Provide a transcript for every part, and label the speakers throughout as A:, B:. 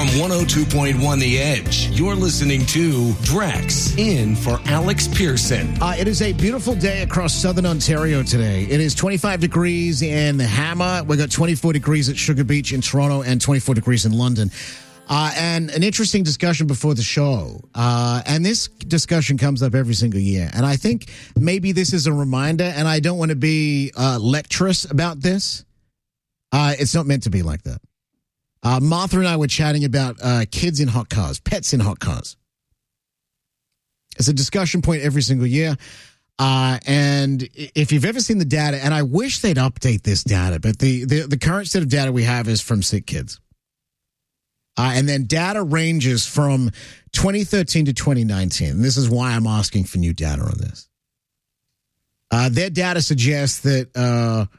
A: From 102.1 The Edge, you're listening to Drex in for Alex Pearson.
B: It is a beautiful day across southern Ontario today. It is 25 degrees in the Hammer. We've got 24 degrees at Sugar Beach in Toronto and 24 degrees in London. And an interesting discussion before the show. And this discussion comes up every single year. And I think maybe this is a reminder, and I don't want to be lecturous about this. It's not meant to be like that. Martha and I were chatting about kids in hot cars, pets in hot cars. It's a discussion point every single year. And if you've ever seen the data, and I wish they'd update this data, but the current set of data we have is from Sick Kids. And then data ranges from 2013 to 2019. And this is why I'm asking for new data on this. Their data suggests that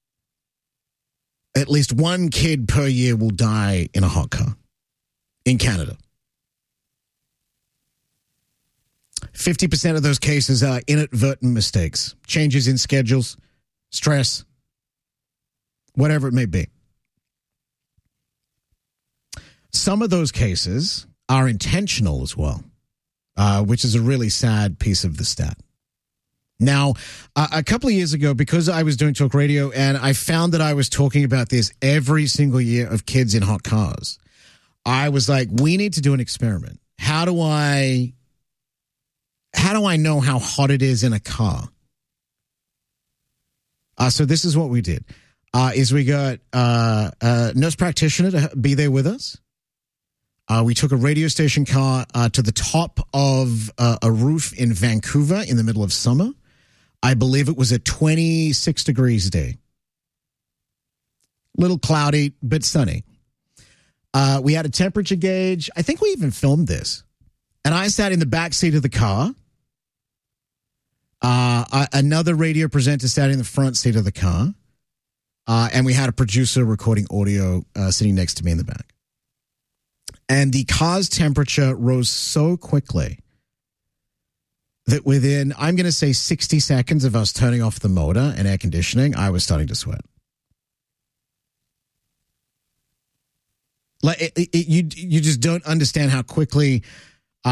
B: at least one kid per year will die in a hot car in Canada. 50% of those cases are inadvertent mistakes, changes in schedules, stress, whatever it may be. Some of those cases are intentional as well, which is a really sad piece of the stat. Now, a couple of years ago, because I was doing talk radio and I found that I was talking about this every single year of kids in hot cars, I was like, we need to do an experiment. How do I know how hot it is in a car? So this is what we did, is we got a nurse practitioner to be there with us. We took a radio station car to the top of a roof in Vancouver in the middle of summer. I believe it was a 26 degrees day. Little cloudy, but sunny. We had a temperature gauge. I think we even filmed this. And I sat in the back seat of the car. Another radio presenter sat in the front seat of the car. And we had a producer recording audio sitting next to me in the back. And the car's temperature rose so quickly that within, I'm going to say 60 seconds of us turning off the motor and air conditioning, I was starting to sweat. Like you just don't understand how quickly